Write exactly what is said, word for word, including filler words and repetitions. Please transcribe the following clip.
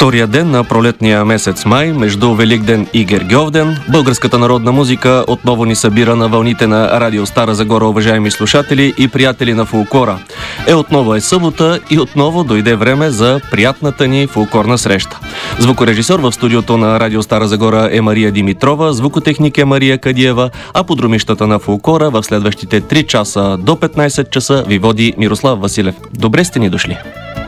Втория ден на пролетния месец май, между Великден и Гергьовден, българската народна музика отново ни събира на вълните на Радио Стара Загора, уважаеми слушатели и приятели на фолклора. Е, отново е събота и отново дойде време за приятната ни фолклорна среща. Звукорежисьор в студиото на Радио Стара Загора е Мария Димитрова, звукотехник е Мария Кадиева, а по друмищата на фолклора в следващите три часа до петнайсет часа ви води Мирослав Василев. Добре сте ни дошли!